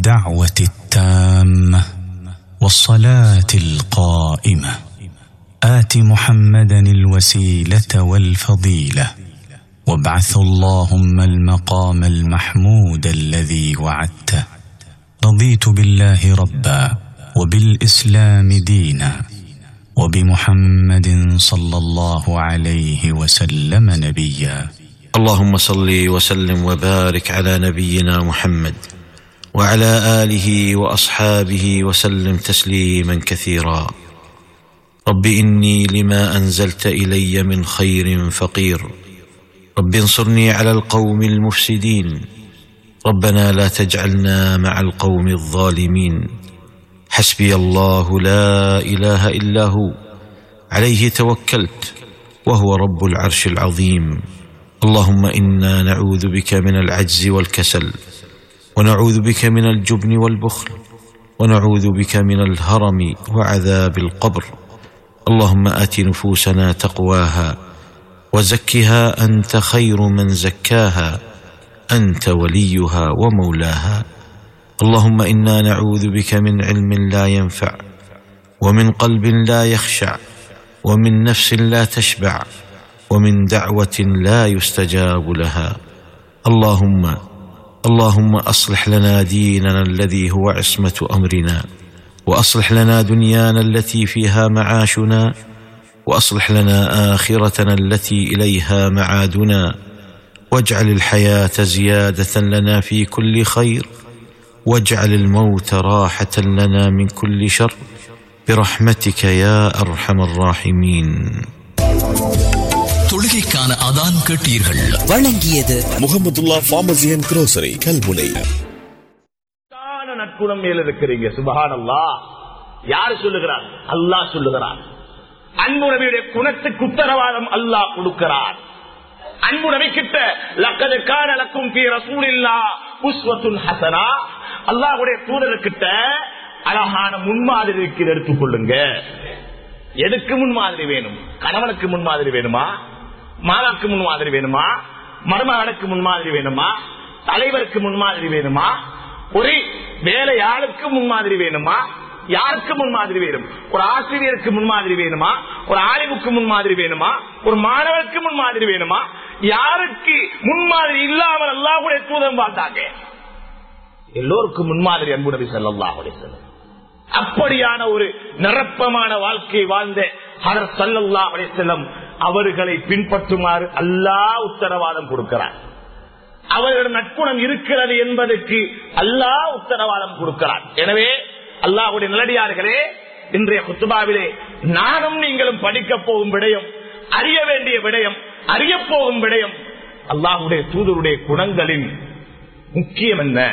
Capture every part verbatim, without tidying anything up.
الدعوة التامة والصلاة القائمة آت محمدا الوسيلة والفضيلة وابعث اللهم المقام المحمود الذي وعدته. رضيت بالله ربا وبالإسلام دينا وبمحمد صلى الله عليه وسلم نبيا. اللهم صل وسلم وبارك على نبينا محمد وعلى آله وأصحابه وسلم تسليما كثيرا. رب إني لما أنزلت إلي من خير فقير، رب انصرني على القوم المفسدين، ربنا لا تجعلنا مع القوم الظالمين. حسبي الله لا إله إلا هو عليه توكلت وهو رب العرش العظيم. اللهم إنا نعوذ بك من العجز والكسل، ونعوذ بك من الجبن والبخل، ونعوذ بك من الهرم وعذاب القبر. اللهم آت نفوسنا تقواها وزكها أنت خير من زكاها، أنت وليها ومولاها. اللهم إنا نعوذ بك من علم لا ينفع، ومن قلب لا يخشع، ومن نفس لا تشبع، ومن دعوة لا يستجاب لها. اللهم اللهم أصلح لنا ديننا الذي هو عصمة أمرنا، وأصلح لنا دنيانا التي فيها معاشنا، وأصلح لنا آخرتنا التي إليها معادنا، واجعل الحياة زيادة لنا في كل خير، واجعل الموت راحة لنا من كل شر، برحمتك يا أرحم الراحمين. தொழுகைக்கான அதான் கேட்டீர்கள். வழங்கியது Mahmudullah pharmacy and grocery Kalmunai. நற்குணம் மேல இருக்கிறீங்க. சுப்ஹானல்லாஹ். யார் சொல்லுகிறார்? அல்லாஹ் சொல்லுகிறார். அன்பு நபியுடைய குணத்துக்கு உத்தரவாதம் அல்லாஹ் கொடுக்கிறார். அன்பு நபி கிட்ட லக்கத் கான லக்கும் ஃபீ ரசூலில்லாஹ் உஸ்வத்துன் ஹஸனா, அல்லாஹ்வுடைய தூதர்கிட்ட அழகான முன்மாதிரி இருக்கிறது, எடுத்துக்கொள்ளுங்க. எதுக்கு முன்மாதிரி வேணும்? கணவனுக்கு முன்மாதிரி வேணுமா? மாதாக்கு முன்மாதிரி வேணுமா? மருமகனுக்கு முன்மாதிரி வேணுமா? தலைவருக்கு முன்மாதிரி வேணுமா? ஒரு வேலையாளுக்கு முன்மாதிரி வேணுமா? யாருக்கு முன்மாதிரி வேணும்? ஒரு ஆசிரியருக்கு முன்மாதிரி வேணுமா? ஒரு ஆலிமுக்கு முன்மாதிரி வேணுமா? ஒரு மாணவருக்கு முன்மாதிரி வேணுமா? யாருக்கு முன்மாதிரி இல்லாமல் அல்லாஹ்வுடைய தூதர் வாழ்ந்தாங்க? எல்லோருக்கும் முன்மாதிரி அன்பு நபி ஸல்லல்லாஹு அலைஹி வஸல்லம். அப்படியான ஒரு நிரப்பமான வாழ்க்கை வாழ்ந்த ஹதரத் ஸல்லல்லாஹு அலைஹி வஸல்லம் அவர்களை பின்பற்றுமாறு அல்லாஹ் உத்தரவாதம் கொடுக்கிறார். அவர்களிடம் நற்குணம் இருக்கிறது என்பதற்கு அல்லாஹ் உத்தரவாதம் கொடுக்கிறார். எனவே அல்லாஹ்வுடைய நல்லடியார்களே, இன்றைய குத்துபாவிலே நானும் நீங்களும் படிக்க போகும் விடயம், அறிய வேண்டிய விடயம், அறிய போகும் விடயம், அல்லாஹ்வுடைய தூதருடைய குணங்களின் முக்கியம் என்ன?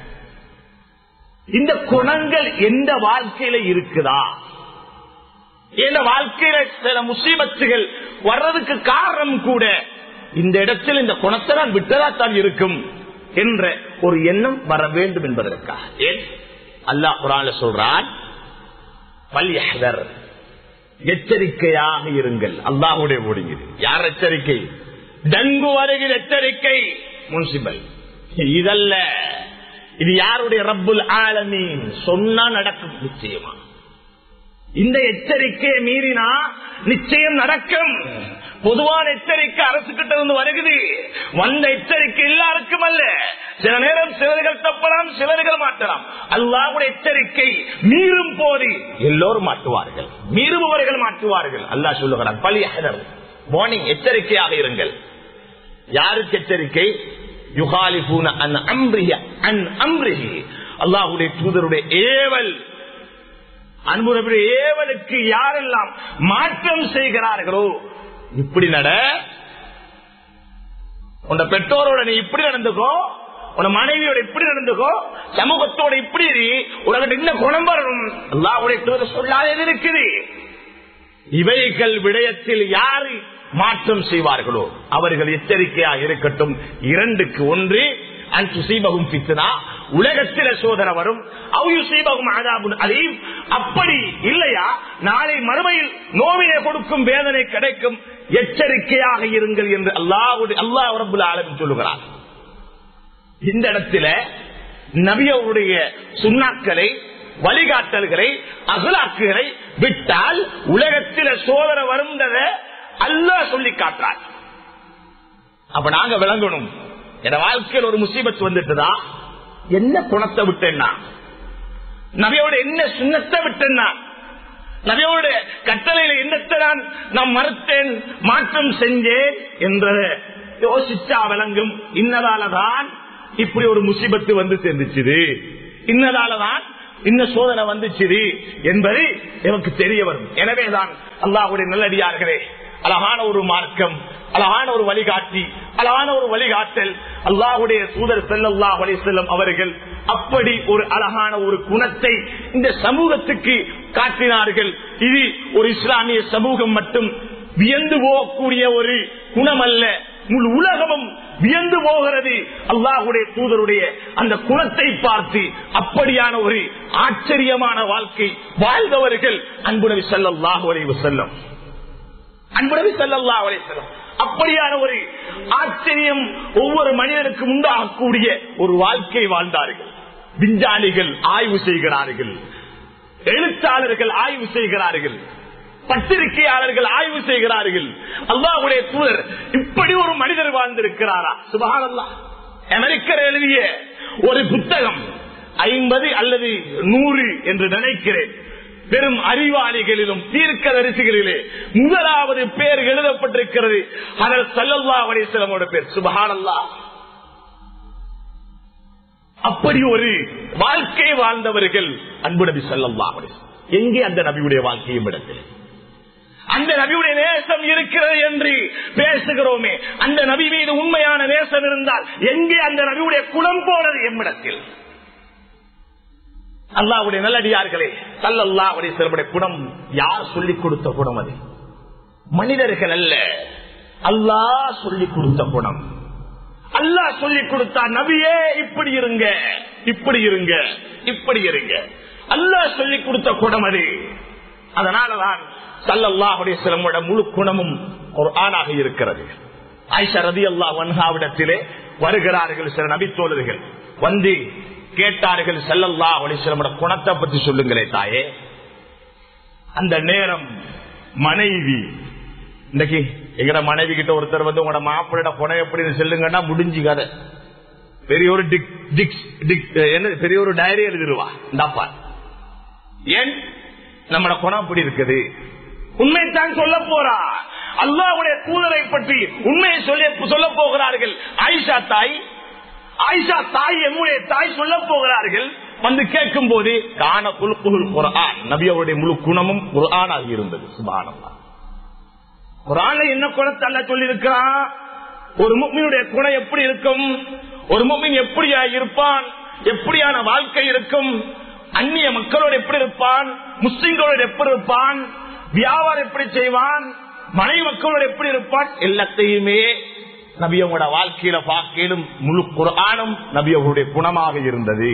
இந்த குணங்கள் எந்த வாழ்க்கையில இருக்குதா? எந்த வாழ்க்கையில சில முசீபத்துகள் வர்றதுக்கு காரணம் கூட இந்த இடத்தில் இந்த குணத்தை நான் விட்டதாத்தான் இருக்கும் என்ற ஒரு எண்ணம் வர வேண்டும் என்பதற்காக. ஏன் அல்லாஹ் குர்ஆன்ல சொல்றான், வல்யஹ்தர், எச்சரிக்கையாக இருங்கள். அல்லாஹ்வுடைய ஓடுகிறது. யார் எச்சரிக்கை? டங்கு வருகிற எச்சரிக்கை, முன்சிபல் இதல்ல. இது யாருடைய? ரப்புல் ஆலமீன் சொன்னா நடக்கும் நிச்சயமா. இந்த எச்சரிக்கையை மீறினா நிச்சயம் நடக்கும். பொதுவான எச்சரிக்கை அரசு கிட்ட இருந்து வருகிறது. வந்த எச்சரிக்கை எல்லாருக்கும் அல்ல. சில நேரம் சிலர்கள் தப்பலாம், சிலர்கள் மாட்டலாம். அல்லாஹ்வுடைய எச்சரிக்கை மீறும் போது எல்லோரும் மாட்டுவார்கள், மீறுபவர்கள் மாட்டுவார்கள். அல்லாஹ் சொல்லுகிறான், பலியஹ்தர், வார்னிங், எச்சரிக்கையாக இருங்கள். யாருக்கு எச்சரிக்கை? யுகாலிஃபூன அன் அம்ரிஹி அன் அம்ரிஹி, அல்லாஹ்வுடைய தூதருடைய ஏவல், அன்பு நபியுடைய ஏவலுக்கு யாரெல்லாம் மாற்றம் செய்கிறார்களோ, இப்படி நட, உன் பெற்றோரோட நீ இப்படி நடந்துக்கோ, உன் மனைவியோட இப்படி நடந்துக்கோ, சமூகத்தோட இப்படி உலக இந்த குணம் வரணும், அல்லாஹ்வுடைய தூதர் சொல்லாதது இருக்குது. இவைகள் விடயத்தில் யாரு மாற்றம் செய்வார்களோ அவர்கள் எச்சரிக்கையாக இருக்கட்டும். இரண்டுக்கு ஒன்று, அன்சுசீபகும் ஃபித்னா, உலகத்தில சோதனை வரும், அவ்யுசீபகும் அஸாபுன் அலீம். அப்படி இல்லையா நாளை மறுமையில் நோவினை கொடுக்கும் வேதனை கிடைக்கும், எச்சரிக்கையாக இருங்கள் என்று அல்லாஹ் அல்லாஹ் ரப்புல் ஆலமீன் சொல்லுகிறார். இந்த இடத்துல நபியவருடைய சுன்னாக்களை, வழிகாட்டல்களை, அகலாக்குகளை விட்டால் உலகத்தில் சோதனை வருந்ததை அல்லாஹ் சொல்லி காட்டுறார். அப்ப நாங்க விளங்கணும், என் வாழ்க்கையில் ஒரு முசீபத் வந்துட்டுதா, என்ன குணத்தை விட்டேன்னா, நபியோட என்ன சுண்ணத்தை விட்டேன்னா, நபியோட கட்டளையில என்னத்தை நான் நான் மறுத்தேன், மாற்றம் செஞ்சேன் என்றதை யோசிச்சா விளங்கும். இன்னதாலதான் இப்படி ஒரு முசீபத்து வந்து சேர்ந்துச்சு, இன்னதாலதான் இன்ன சோதனை வந்துச்சு என்பது எனக்கு தெரிய வரும். எனவேதான் அல்லாஹ்வுடைய நல்லடியார்களே, அழகான ஒரு மார்க்கம், அழகான ஒரு வழிகாட்டி, அழகான ஒரு வழிகாட்டல் அல்லாஹ்வுடைய தூதர் ஸல்லல்லாஹு அலைஹி வஸல்லம் அவர்கள் அப்படி ஒரு அழகான ஒரு குணத்தை இந்த சமூகத்துக்கு காட்டினார்கள். இது ஒரு இஸ்லாமிய சமூகம் மட்டும் வியந்து போகக்கூடிய ஒரு குணம் அல்ல, முழு உலகமும் வியந்து போகிறது அல்லாஹ்வுடைய தூதருடைய அந்த குணத்தை பார்த்து. அப்படியான ஒரு ஆச்சரியமான வாழ்க்கை வாழ்ந்தவர்கள் அன்பு நபி ஸல்லல்லாஹு அலைஹி வஸல்லம். அன்பு நபி ஸல்லல்லாஹு அலைஹி வஸல்லம் அப்படியான ஒரு ஆச்சரியம் ஒவ்வொரு மனிதனுக்கும் உண்டாகக்கூடிய ஒரு வாழ்க்கை வாழ்ந்தார்கள். விஞ்ஞானிகள் ஆய்வு செய்கிறார்கள், எழுத்தாளர்கள் ஆய்வு செய்கிறார்கள், பத்திரிகையாளர்கள் ஆய்வு செய்கிறார்கள். அல்லாஹ்வுடைய தூதர் இப்படி ஒரு மனிதர் வாழ்ந்திருக்கிறாரா? சுப்ஹானல்லாஹ். அமெரிக்கர் எழுதிய ஒரு புத்தகம் ஐம்பது அல்லது நூறு என்று நினைக்கிறேன், பெரும் அறிவாளிகளிலும் தீர்க்கதரிசிகளிலே முதலாவது பேர் எழுதப்பட்டிருக்கிறது ஹஜ்ரத் ஸல்லல்லாஹு அலைஹி வஸல்லம் பேர். சுப்ஹானல்லாஹ். அப்படி ஒரு வாழ்க்கை வாழ்ந்தவர்கள் அன்பு நபி ஸல்லல்லாஹு அலைஹி வஸல்லம். எங்கே அந்த நபியுடைய வாழ்க்கையும் இடத்தில் அந்த நபியுடைய நேசம் இருக்கிறது என்று பேசுகிறோமே, அந்த நபி மீது உண்மையான நேசம் இருந்தால் எங்கே அந்த நபியுடைய குணம் போனது எம்மிடத்தில்? அல்லாஹ்வுடைய நல்லடியார்களே, ஸல்லல்லாஹு அலைஹி வஸல்லம் குணம் யார் சொல்லிக் கொடுத்த குணம்? அது மனிதர்கள் அல்ல, அல்லாஹ் சொல்லிக் கொடுத்த குணம். அல்லாஹ் சொல்லிக் கொடுத்தா, நபியே இப்படி இருங்க, இப்படி இருங்க, இப்படி இருங்க. அல்லாஹ் சொல்லிக் கொடுத்த குணம் அது. அதனாலதான் ஸல்லல்லாஹு அலைஹி வஸல்லம் முழு குணமும் குர்ஆனாக இருக்கிறது. ஆயிஷா ரலியல்லாஹு அன்ஹாவிடத்திலே வருகிறார்கள் சில நபி தோழர்கள், வந்து கேட்டார்கள், ஸல்லல்லாஹு அலைஹி வஸல்லம் குணத்தை பற்றி சொல்லுங்களே தாயே. அந்த நேரம் மனைவி, இன்னைக்கு எங்கட மனைவி கிட்ட ஒருத்தர் வந்து உங்களோட மாப்பிள்ளோட குணம் எப்படி சொல்லுங்கன்னா முடிஞ்சு கதை. பெரிய ஒரு பெரிய ஒரு டைரி எழுதிருவா, இந்தாப்பா ஏன் நம்மளோட குணம் அப்படி இருக்குது. உண்மைத்தான் சொல்ல போறா. அல்லாஹ்வுடைய தூதரை பற்றி உண்மையை சொல்ல போகிறார்கள். ஆயிஷா தாய், ஆயிஷா தாய் எம்முடைய தாய் சொல்ல போகிறார்கள். வந்து கேட்கும் போது கான குல்குல் குர்ஆன், நபி அவருடைய முழு குணமும் குர்ஆன் ஆகி இருந்தது. சுப்ஹானல்லாஹ். குர்ஆன்ல என்ன குணத்தை அல்லாஹ் சொல்லி இருக்கிறான்? ஒரு முஃமினுடைய குணம் எப்படி இருக்கும், ஒரு முஃமின் எப்படியா இருப்பான், எப்படியான வாழ்க்கை இருக்கும், அந்நிய மக்களோடு எப்படி இருப்பான், முஸ்லிம்களோடு எப்படி இருப்பான், வியாபாரம் எப்படி செய்வான், மனைவி மக்களோடு எப்படி இருப்பான், எல்லாத்தையுமே நபியோட வாழ்க்கையில பார்க்கலும் முழு குர்ஆனும் நபியோடைய குணமாக இருந்தது.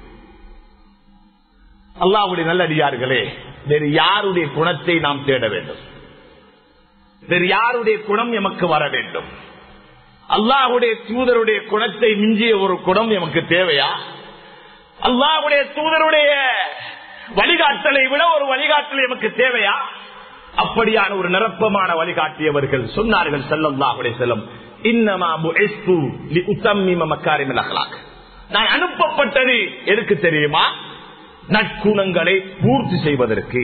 அல்லாஹ்வுடைய நல்லடியார்களே, வேறு யாருடைய குணத்தை நாம் தேட வேண்டும்? வேறு யாருடைய குணம் எமக்கு வர வேண்டும்? அல்லாஹ்வுடைய தூதருடைய குணத்தை மிஞ்சிய ஒரு குணம் எமக்கு தேவையா? அல்லாஹ்வுடைய தூதருடைய வழிகாட்டலை விட ஒரு வழிகாட்டல் எமக்கு தேவையா? அப்படியான ஒரு நிரப்பமான வழிகாட்டியவர்கள் சொன்னார்கள் ஸல்லல்லாஹு அலைஹி வஸல்லம், இன்னமா புஇஸ்து லிஉத்தம்மிம மகாரிமில் அக்லாக். நான் அனுப்பப்பட்டது எதுக்கு தெரியுமா? நற்குணங்களை பூர்த்தி செய்வதற்கு.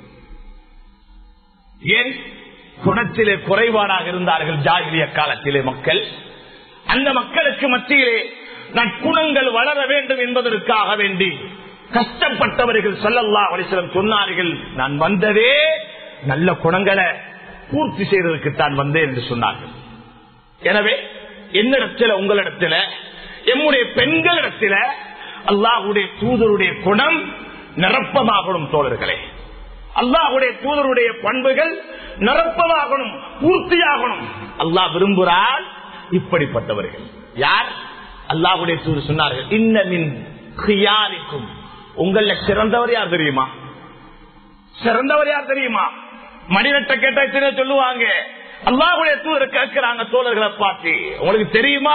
ஏன்? குணத்திலே குறைபாடாக இருந்தார்கள் ஜாகிலிய காலத்திலே மக்கள். அந்த மக்களுக்கு மத்தியிலே நற்குணங்கள் வளர வேண்டும் என்பதற்காக வேண்டி கஷ்டப்பட்டவர்கள் ஸல்லல்லாஹு அலைஹி வஸல்லம் சொன்னார்கள், நான் வந்ததே நல்ல குணங்களை பூர்த்தி செய்வதற்குத்தான் வந்தேன் என்று சொன்னார்கள். எனவே என்னிடத்தில், உங்களிடத்தில், எம்முடைய பெண்களிடத்தில் அல்லாஹ்வுடைய தூதருடைய குணம் நிரப்பமாகணும் தோழர்களே. அல்லாஹ்வுடைய தூதருடைய பண்புகள் நிரப்பமாகணும், பூர்த்தியாகணும். அல்லாஹ் விரும்புகிறார் இப்படிப்பட்டவர்கள். யார்? அல்லாஹ்வுடைய தூதர் சொன்னார்கள், இன்னமின் கியாரிக்கும், உங்கள சிறந்தவர் யார் தெரியுமா? சிறந்தவர் யார் தெரியுமா? மனிதத்தை கேட்ட சொல்லுவாங்க. அல்லாஹ்வுடைய தூதர் கேட்கிறாங்க தோழர்களை பார்த்து, உங்களுக்கு தெரியுமா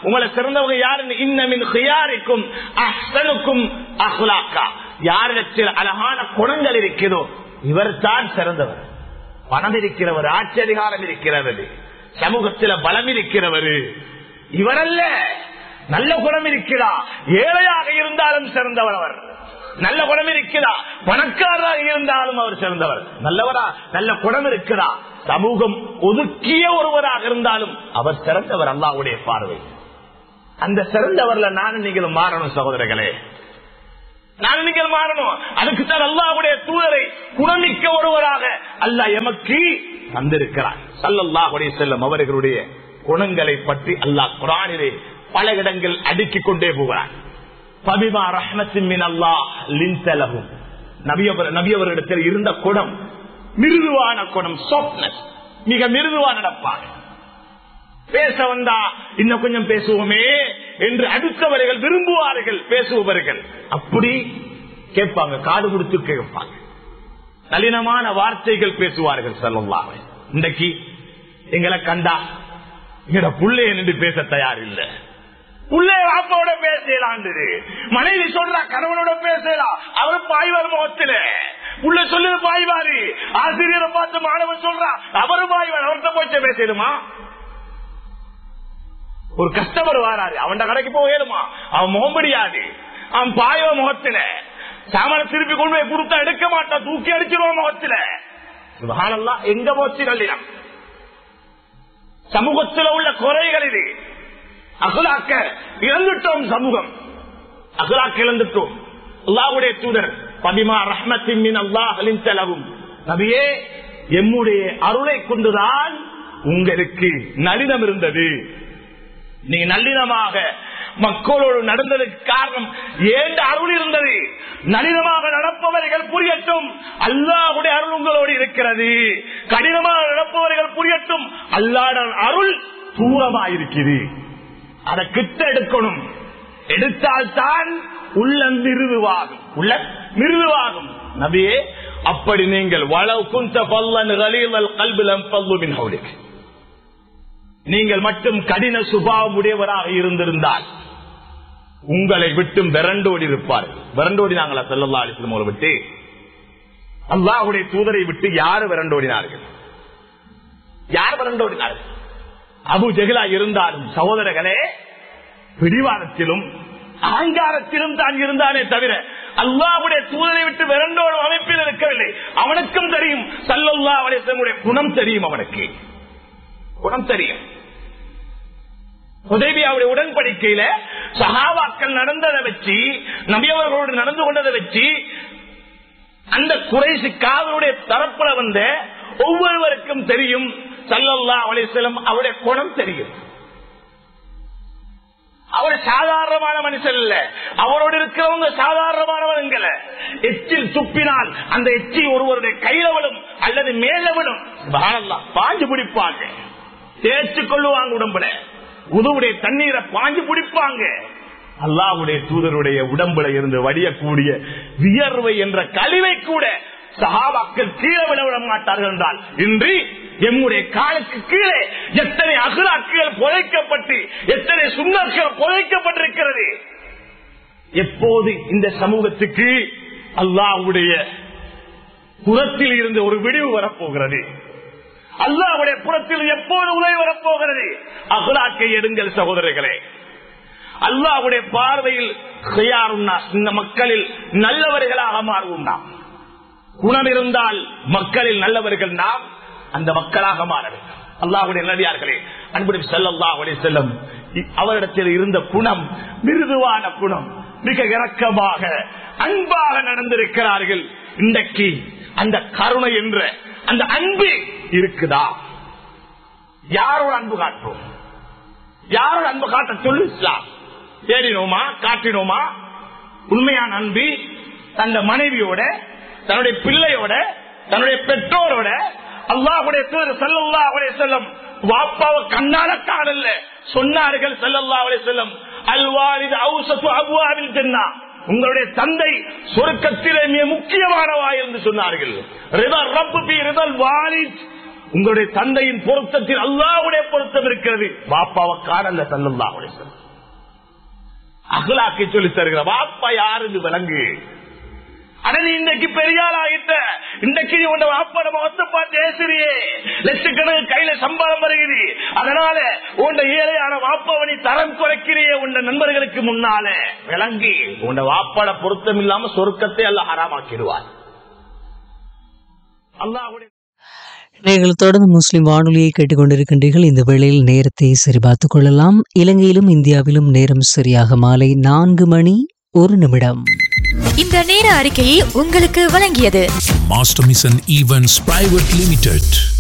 உங்களை சிறந்தவங்க யாருன்னு, இன்னமின் ஹியாரிக்கும் அஹ்சனுக்கும் அஹ்லாக்கா, யாரிடத்தில் அழகான குணங்கள் இருக்கிறதோ இவர் தான் சிறந்தவர். பணம் இருக்கிறவர், ஆட்சி அதிகாரம் இருக்கிறவர், சமூகத்தில் பலம் இருக்கிறவர் இவரல்ல. நல்ல குணம் இருக்கிறா, ஏழையாக இருந்தாலும் சிறந்தவர் அவர். நல்ல குணம் இருக்கிறா, பணக்காரராக இருந்தாலும் அவர் சிறந்தவர். நல்லவரா, நல்ல குணம் இருக்கிறா, சமூகம் ஒதுக்கிய ஒருவராக இருந்தாலும் அவர் சிறந்தவர் அல்லாஹ்வுடைய பார்வை. அந்த சிறந்தவர்ல நானும் நீங்களும் மாறணும் சகோதரர்களே, நானும் நீங்கள் மாறணும். அதுக்குத்தான் அல்லாஹ்வுடைய தூதரை குணமிக்க ஒருவராக அல்லாஹ் எமக்கு தந்திருக்கிறார். ஸல்லல்லாஹு அலைஹி வஸல்லம் அவர்களுடைய குணங்களை பற்றி அல்லாஹ் குர்ஆனிலே பல இடங்கள் அடுக்கிக் கொண்டே போகிறார். ஃபபிமா ரஹ்மத்தின் மினல்லாஹ் லின்த லஹும், நபியவரிடத்தில் இருந்த குணம் மிருதுவான குணம், சாஃப்ட்னஸ், மிக மிருதுவா நடப்பாங்க. பேச வந்தா இன்னும் கொஞ்சம் பேசுவோமே என்று அடுத்தவர்கள் விரும்புவார்கள். பேசுபவர்கள் அப்படி கேட்பாங்க, காது கொடுத்து கேட்பாங்க, நளினமான வார்த்தைகள் பேசுவார்கள். ஸல்லல்லாஹு அலைஹி வஸல்லம் இன்றைக்கு எங்களை கண்டா எங்கட புள்ளைய நின்று பேச தயார் இல்லை. புள்ளைய வாப்போட பேசலாம், மனைவி சொல்றா கணவனோட பேசலாம், அவரு பாய்வார் முகத்தில, புள்ள சொல்லுது பாய்வாரு, ஆசிரியரை பார்த்து மாணவன் சொல்றா அவரு பாய்வார், அவர்கிட்ட போய் பேசணுமா? ஒரு கஸ்டமர் வராரு, அவன் கடைக்கு போகலுமா? அவன் முகம்படியாது, அவன் பாயவ முகத்தில சாமான திருப்பி கொண்டு போய் கொடுத்தா எடுக்க மாட்டான், தூக்கி அடிச்சிருவான் முகத்தில. சுப்ஹானல்லாஹ், எங்க போச்சு நல்லினம்? சமூகத்தில் உள்ள குறைகள் இது. அகலாக்க இழந்துட்டோம், சமூகம் அகலாக்க இழந்துட்டோம். அல்லாஹ்வுடைய தூதர் ஃபபிமா ரஹ்மத்தின் மினல்லாஹ் லின்த லஹும், நபியே எம்முடைய அருளை கொண்டுதான் உங்களுக்கு நளினம் இருந்தது. நீ நல்லினமாக மக்களோடு நடந்ததுக்கு காரணம் ஏண்ட அருள் இருந்தது. நளினமாக நடப்பவர்கள் புரியட்டும், அல்லாஹ்வுடைய அருள் உங்களோடு இருக்கிறது. கடினமாக நடப்பவர்கள் புரியட்டும், அல்லாஹ்வுடைய அருள் தூரமாயிருக்கிறது. அதை கிட்ட எடுக்கணும். எடுத்தால்தான் உள்ள மிருதுவாகும், உள்ள மிருதுவாகும். நபியே அப்படி நீங்கள் வலவ் குன்த ஃபல்லன் கலீலல் கல்பி லம் ஃபல்லு மின் ஹவ்லிக், நீங்கள் மட்டும் கடின சுபாவம் உடையவராக இருந்திருந்தால் உங்களை விட்டும் விரண்டோடி இருப்பார்கள். விரண்டோடி நாங்களா ஸல்லல்லாஹு அலைஹி வஸல்லம் விட்டு? அல்லாஹ்வுடைய தூதரை விட்டு யாரு விரண்டோடினார்கள்? யார் விரண்டோடினார்கள்? அபு ஜஹலா இருந்தாலும் சகோதரர்களே, பிடிவாதத்திலும் அகங்காரத்திலும் தான் இருந்தானே தவிர அல்லாஹ்வுடைய தூதரை விட்டு விரண்டோடும் அமைப்பில் இருக்கவில்லை. அவனுக்கும் தெரியும் ஸல்லல்லாஹு அலைஹி வஸல்லம் குணம் தெரியும், அவனுக்கு குணம் தெரியும். ஹுதைபியாவுடைய உடன்படிக்கையில சஹாபாக்கள் நடந்ததை வச்சு, நபி அவர்களோடு நடந்து கொண்டதை வச்சு, அந்த குறைஷி காவலுடைய தரப்புல வந்த ஒவ்வொருவருக்கும் தெரியும் ஸல்லல்லாஹு அலைஹி வஸல்லம் அவருடைய குணம் தெரியும். அவர் சாதாரணமான மனுஷன் இல்ல, அவரோடு இருக்கிறவங்க சாதாரணமானவர்கள். எச்சில் துப்பினால் அந்த எச்சி ஒருவருடைய கையில விடும் அல்லது மேல விடும், பாஞ்சு பிடிப்பாங்க, தேய்ச்சு கொள்ளுவாங்க. உடம்புல உதவுடைய தண்ணீரை பாஞ்சு பிடிப்பாங்க. அல்லாஹ்வுடைய தூதருடைய உடம்புல இருந்து வடியக்கூடிய வியர்வை என்ற கழிவை கூட சஹாபாக்கள் கீழே விட விட மாட்டார்கள் என்றால், இன்று எம்முடைய காலுக்கு கீழே எத்தனை அகலாக்குகள் புதைக்கப்பட்டு எத்தனை சுண்ணர்கள் புதைக்கப்பட்டிருக்கிறது. எப்போது இந்த சமூகத்துக்கு அல்லாஹ்வுடைய புறத்தில் இருந்து ஒரு விடிவு வரப்போகிறது? அல்லாஹ்வுடைய புறத்தில் எப்போது உதவி வரப்போகிறது? அகலாக்கை எடுங்கள் சகோதரர்களே. அல்லாஹ்வுடைய பார்வையில் இந்த மக்களில் நல்லவர்களாக மாறுவோம். நாம் குணம் இருந்தால் மக்களில் நல்லவர்கள், நாம் அந்த மக்களாக மாற வேண்டும். அல்லாஹ்வுடைய நபியார்களே, அன்பு ஸல்லல்லாஹு அலைஹி வஸல்லம் அவரிடத்தில் இருந்த குணம் மிருதுவான குணம், மிக இரக்கமாக அன்பாக நடந்திருக்கிறார்கள். இன்றைக்கு அந்த கருணை என்ற அந்த அன்பு இருக்குதா? யாரோட அன்பு காட்டுறோம்? யாரோட அன்பு காட்ட சொல்லு? தேடினோமா? காட்டினோமா? உண்மையான அன்பு தன் மனைவியோட, தன்னுடைய பிள்ளையோட, தன்னுடைய பெற்றோரோட. அல்லாஹ்வுடைய தூதர் ஸல்லல்லாஹு அலைஹி வஸல்லம் வாப்பாவை கண்ணால காணல சொன்னார்கள். ஸல்லல்லாஹு அலைஹி வஸல்லம் அல் வாலிது அவ்ஸது அப்வாபில் ஜன்னah, உங்களுடைய தந்தை சொர்க்கத்திலே மிக முக்கியமான வாயில் என்று சொன்னார்கள். ரிதா ரப் பி ரிதல் வாலித், உங்களுடைய தந்தையின் பொருத்தத்தில் அல்லாஹ்வுடைய பொருத்தம் இருக்கிறது. வாப்பாவை காணல ஸல்லல்லாஹு அலைஹி வஸல்லம். அகலாக்கி சொல்லி தருகிற வாப்பா யாருன்னு விளங்கு. ஆனா நீ இன்றைக்கு பெரியாள் ஆகிட்ட, இன்றைக்கு நீ உன் வாப்பாட முகத்தை பார்த்து பேசுறியே, லட்சக்கணக்கு கையில சம்பளம் வருகிறது, அதனால உன் ஏழையான வாப்பாவை நீ தரம் குறைக்கிறியே உன் நண்பர்களுக்கு முன்னால விளங்கி. உன் வாப்பாட பொருத்தம் இல்லாம சொர்க்கத்தை அல்லாஹ் ஹராமாக்கிடுவார். அல்லாஹ்வுடைய நீங்கள் தொடர்ந்து முஸ்லிம் வானொலியை கேட்டுக்கொண்டிருக்கின்றீர்கள். இந்த வேளையில் நேரத்தை சரிபார்த்துக் கொள்ளலாம். இலங்கையிலும் இந்தியாவிலும் நேரம் சரியாக மாலை நான்கு மணி ஒரு நிமிடம். இந்த நேர அறிக்கையை உங்களுக்கு வழங்கியது master mission events private limited.